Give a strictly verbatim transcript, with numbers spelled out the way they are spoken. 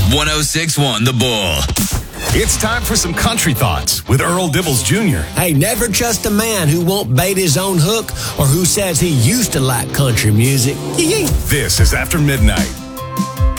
one oh six point one The Bull. It's time for some country thoughts with Earl Dibbles Junior Hey, never trust a man who won't bait his own hook or who says he used to like country music. This is After Midnight.